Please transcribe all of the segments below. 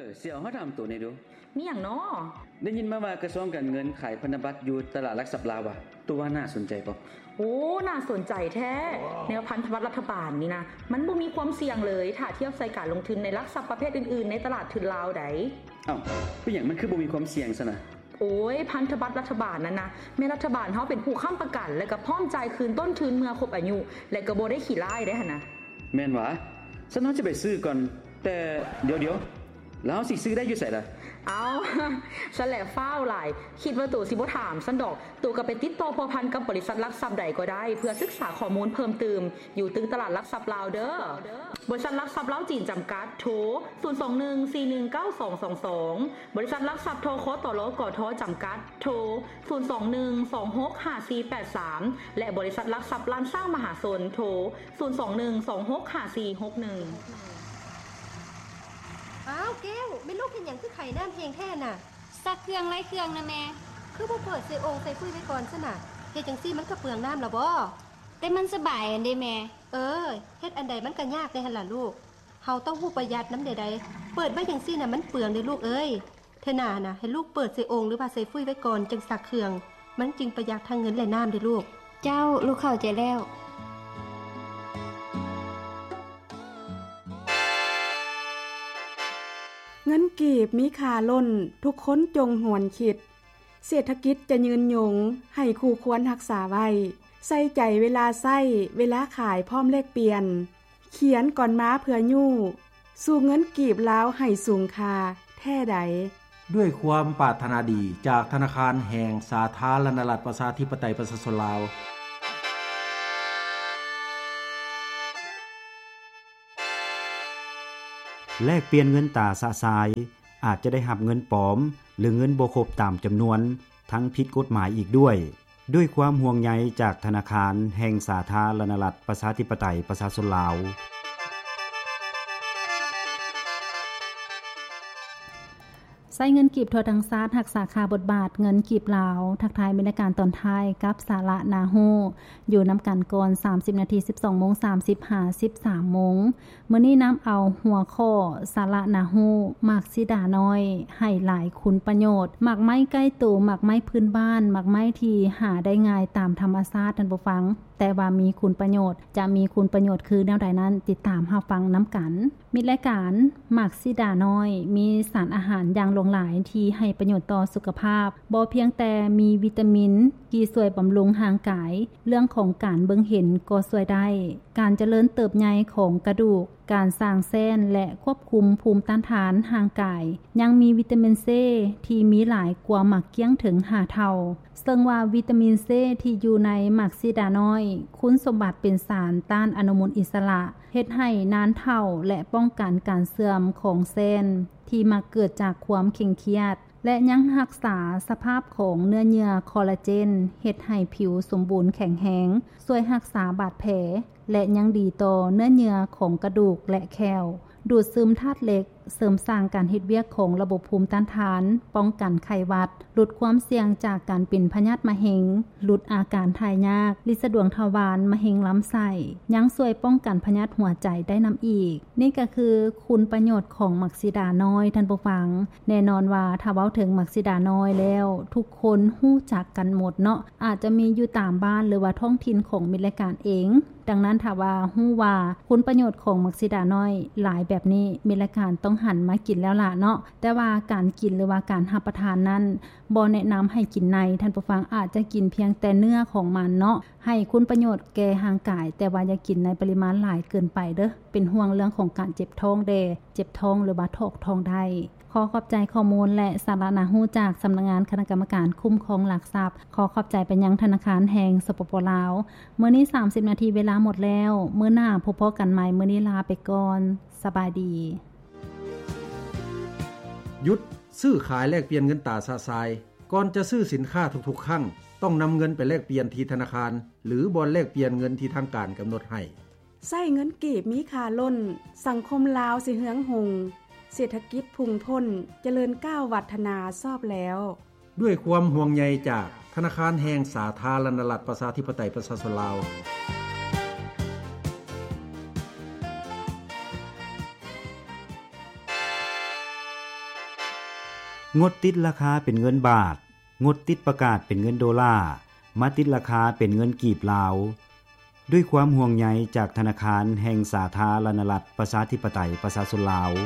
สิเอาเฮาถามตัวนี้ดูมีหยังน้อได้ยินมาว่ากระทรวงการเงินขายพันธบัตรอยู่ตลาดหลักทรัพย์ลาวว่ะตัวว่าน่าสนใจบ่โอ้น่าสนใจแท้แนวพันธบัตรรัฐบาลนี่นะมันบ่มีความเสี่ยงเลยถ้าเทียบใส่การลงทุนในหลักทรัพย์ประเภทอื่นๆในตลาดทุนลาวใดอ้าวเป็นหยังมันคือบ่มีความเสี่ยงซะนะโอ้ยพันธบัตรรัฐบาลนั่นนะแม่รัฐบาลเฮาเป็นผู้ค้ำประกันและก็พร้อมจ่ายคืนต้นทุนเมื่อครบอายุและก็บ่ได้ขี้ร้ายได้หั่นนะแม่นหวะฉันเฮาจะไปซื้อก่อนแต่เดี๋ยวแล้วสิซื้อได้อยู่ไสล่ะเอาฉันแหละฟ้าวหลายคิดว่าตัวสิบ่ถามฉันดอกตัวก็ไปติดต่อพัวพันกับบริษัทหลักทรัพย์ใดก็ได้เพื่อศึกษาข้อมูลเพิ่มเติมอยู่ตึงตลาดหลักทรัพย์ลาวเด้อบริษัทหลักทรัพย์ลาวจีนจำกัดโทร021419222บริษัทหลักทรัพย์ทคตลกทจำกัดโทร021265483และบริษัทหลักทรัพย์ล้านสร้างมหาชนโทร021265461 อ้าวแก้วไม่ลูกเห็นหยังคือไข่น้ำแห้งแท้น่ะซักเครื่องไล่เครื่องนะแม่คือบ่เปิดใส่องค์ใส่ฟุ้ยไว้ก่อนซะน่ะเฮ็ดจังซี่มันก็เปลืองน้ำล่ะบ่แต่มันสบายอันเด้แม่เฮ็ดอันใดมันก็ยากได้หั่นล่ะลูกเฮาต้องฮู้ประหยัดน้ำใดๆเปิดไว้จังซี่น่ะมันเปลืองเด้ลูกเอ้ยเท่าน่ะให้ลูกเปิดใส่องค์หรือว่าใส่ฟุ้ยไว้ก่อนจังซักเครื่องมันจึงประหยัดทั้งเงินและน้ำเด้ลูกเจ้าลูกเข้าใจแล้วเงินกีบมีค่าล้นทุกคนจงหวนคิดเศรษฐกิจจะยืนยงให้คู่ควรรักษาไว้ใส่ใจเวลาใส่เวลาขายพร้อมแลกเปลี่ยนเขียนก่อนม้าเพื่อยู่สู่เงินกีบลาวให้สูงค่าแท้ใดด้วยความปรารถนาดีจากธนาคารแห่งสาธารณรัฐประชาธิปไตยประชาชนลาวแลกเปลี่ยนเงินตราสะสายอาจจะได้รับเงินปลอมหรือเงินบ่ครบตามจำนวนทั้งผิดกฎหมายอีกด้วยความห่วงใยจากธนาคารแห่งสาธารณรัฐประชาธิปไตยประชาชนลาวใช้เงินกีบทั่วทั้งชาติรักษาค่าบทบาทเงินกีบลาวทักทายบรรยากาศตอนท้ายกับสาระนาโฮอยู่นำกันก่อน 30:30 13:53 มื้อนี้นำเอาหัวข้อสาระนาโฮมักสิดาน้อยให้หลายคุณประโยชน์มักไม้ใกล้ตัวมักไม้พื้นบ้านมักไม้ที่หาได้ง่ายตามธรรมชาติท่านผู้ฟังแต่ว่ามีคุณประโยชน์จะมีคุณประโยชน์คือแนวใดนั้นติดตามรับฟังน้ำกันมีรายการมักสิดาน้อยมีสารอาหารอย่างหลงหลายที่ให้ประโยชน์ต่อสุขภาพบ่เพียงแต่มีวิตามินที่ช่วยบำรุงร่างกายเรื่องของการเบิ่งเห็นก็ช่วยได้การเจริญเติบใหญ่ของกระดูกการสร้างเส้นและควบคุมภูมิต้านทานร่างกายยังมีวิตามินซีที่มีหลายกว่าหมักเกี้ยงถึง5เท่าซึ่งว่าวิตามินซีที่อยู่ในหมักซิดาน้อยคุณสมบัติเป็นสารต้านอนุมูลอิสระเฮ็ดให้นานเท่าและป้องกันการเสื่อมของเส้นที่มักเกิดจากความเคร่งเครียดและยังรักษาสภาพของเนื้อเยื่อคอลลาเจนเฮ็ดให้ผิวสมบูรณ์แข็งแรงช่วยรักษาบาดแผลและยังดีต่อเนื้อเยื่อของกระดูกและแคลดูดซึมธาตุเหล็กเสริมสร้างการเฮ็ดเวียกของระบบภูมิต้านทานป้องกันไข้หวัดลดความเสี่ยงจากการเป็นพยาธิมะเร็งลดอาการถ่ายยากลิสะดวงทวารมะเร็งลำไส้ยังช่วยป้องกันพยาธิหัวใจได้นำอีกนี่ก็คือคุณประโยชน์ของมักซิดาน้อยท่านผู้ฟังแน่นอนว่าถ้าเว้าถึงมักซิดาน้อยแล้วทุกคนรู้จักกันหมดเนาะอาจจะมีอยู่ตามบ้านหรือว่าท้องถิ่นของมิตรรายการเองดังนั้นถ้าว่าฮู้ว่าคุณประโยชน์ของมักซิดาน้อยหลายแบบนี้มิตรรายการต้องหันมากินแล้วล่ะเนาะแต่ว่าการกินหรือว่าการรับประทานนั้นบ่แนะนำให้กินในท่านผู้ฟังอาจจะกินเพียงแต่เนื้อของมันเนาะให้คุณประโยชน์แก่ร่างกายแต่ว่าอย่ากินในปริมาณหลายเกินไปเด้อเป็นห่วงเรื่องของการเจ็บท้องเจ็บท้องหรือว่าถอกท้องได้ขอขอบใจข้อมูลและสาระน่ารู้จากสำนักงานคณะกรรมการคุ้มครองหลักทรัพย์ขอขอบใจไปยังธนาคารแห่งสปป.ลาวมื้อนี้30นาทีเวลาหมดแล้วมื้อหน้าพบกันใหม่มื้อนี้ลาไปก่อนสบายดีหยุดซื้อขายแลกเปลี่ยนเงินตราสะสายก่อนจะซื้อสินค้าทุกๆครั้งต้องนำเงินไปแลกเปลี่ยนที่ธนาคารหรือบ่อนแลกเปลี่ยนเงินที่ทางการกำหนดให้ใช้เงินกีบมีค่าล้นสังคมลาวสิเฮืองหงเศรษฐกิจพุ่งพ้นเจริญก้าววัฒนาซอบแล้วด้วยความห่วงใยจากธนาคารแห่งสาธารณรัฐประชาธิปไตยประชาชนลาวงดติดราคาเป็นเงินบาทงดติดประกาศเป็นเงินโดลาร์มาติดราคาเป็นเงินกีบลาวด้วยความห่วงใยจากธนาคารแห่งสาธารณรัฐประชาธิปไตยประชาชนลาว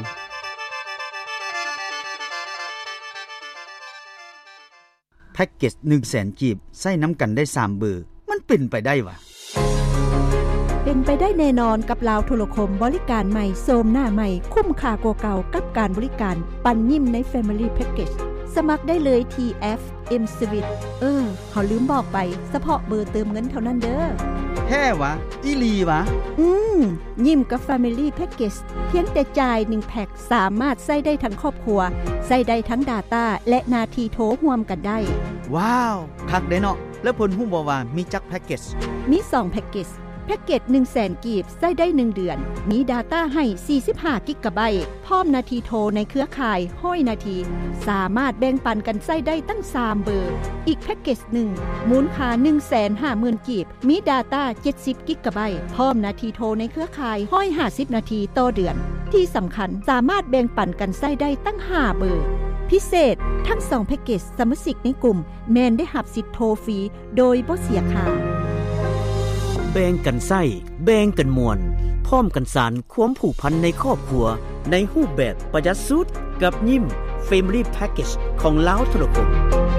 แพ็กเกจ 100,000 กีบใส่น้ำกันได้3เบอร์มันเป็นไปได้วะเป็นไปได้แน่นอนกับลาวโทรคมบริการใหม่โซมหน้าใหม่คุ้มค่ากว่าเก่ากับการบริการปันยิ้มใน Family Package สมัครได้เลยที่ FM Switch เขาลืมบอกไปเฉพาะเบอร์เติมเงินเท่านั้นเด้อแท้วะอีหลีวะยิ้มกับ Family Package เพียงแต่จ่าย1แพ็คสามารถใช้ได้ทั้งครอบครัวใช้ได้ทั้ง Data และนาทีโทรร่วมกันได้ว้าวคักได้เนาะแล้วเพิ่นฮู้บ่ว่ามีจักแพ็กเกจมี2แพ็กเกจแพ็กเกจ 100,000 กีบใช้ได้1เดือนมี Data ให้45 กิกะไบต์พร้อมนาทีโทรในเครือข่าย100นาทีสามารถแบ่งปันกันใช้ได้ตั้ง3เบอร์อีกแพ็กเกจ1มูลค่า 150,000 กีบมี Data 70 กิกะไบต์พร้อมนาทีโทรในเครือข่าย150นาทีต่อเดือนที่สำคัญสามารถแบ่งปันกันใช้ได้ตั้ง5เบอร์พิเศษทั้ง2แพ็กเกจสมาชิกในกลุ่มแม่นได้รับสิทธิ์โทรฟรีโดยบ่เสียค่าแบ่งกันไส้แบ่งกันมวลพร้อมกันสานความผูกพันในครอบครัวในรูปแบบประหยัดสุดกับยิ้ม Family Package ของลาวโทรคม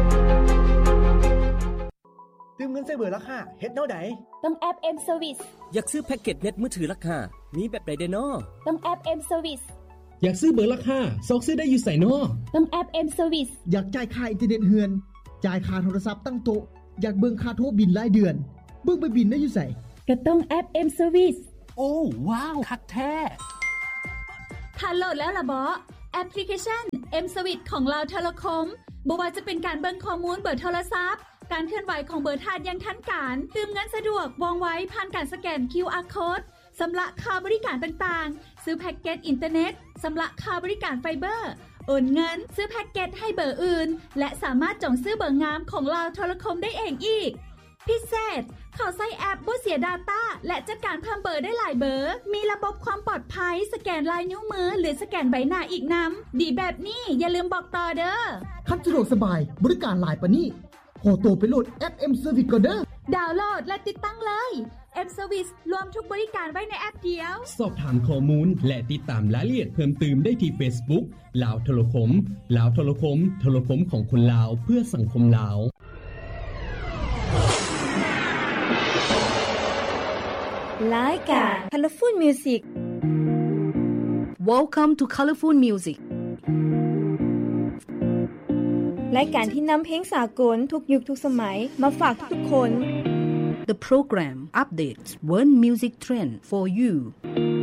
ตื่มเงินใส่เบอร์ราคาเฮ็ดแนวใดต้องแอป M Service อยากซื้อแพ็กเกจเน็ตมือถือราคามีแบบใดได้น้อต้องแอป M Service อยากซื้อเบอร์ราคาซอกซื้อได้อยู่ไสน้อต้องแอป M Service อยากจ่ายค่าอินเทอร์เน็ตเฮือนจ่ายค่าโทรศัพท์ตั้งโต๊ะอยากเบิ่งค่าโทรบิลรายเดือนเบิ่งไปบินได้อยู่ไสก็ต้องแอป M Service โอ้ว้าวคักแท้ถ้าโหลดแล้วล่ะบ่แอปพลิเคชัน M Service ของลาวโทรคมบ่ว่าจะเป็นการเบิ่งข้อมูลเบอร์โทรศัพท์การเคลื่อนไหวของเบอร์ธาตุอย่างทันการตืมเงินสะดวกว่องไวผ่านการสแกน QR Code สำหรับค่าบริการต่างๆซื้อแพ็กเกจอินเทอร์เน็ตสำหรับค่าบริการไฟเบอร์โอนเงินซื้อแพ็กเกจให้เบอร์อื่นและสามารถจองซื้อเบอร์งามของลาวโทรคมได้เองอีกพิเศษเขาใช้แอปบ่เสีย Data และจัดการเพิ่มเบอร์ได้หลายเบอร์มีระบบความปลอดภัยสแกนลายนิ้วมือหรือสแกนใบหน้าอีกนำดีแบบนี้อย่าลืมบอกต่อเด้อคันสะดวกสบายบริการหลายปานนี้ขอตัวไปโหลดแอป M Service ก่อนเด้อดาวน์โหลดและติดตั้งเลย M Service รวมทุกบริการไว้ในแอปเดียวสอบถามข้อมูลและติดตามรายละเอียดเพิ่มเติมได้ที่ Facebook ลาวโทรคมลาวโทรคมโทรคมของคนลาวเพื่อสังคมลาวรายการ Colorful Music Welcome to Colorful Music รายการที่นำเพลงสากลทุกยุคทุกสมัยมาฝากทุกคน The program updates world music trend for you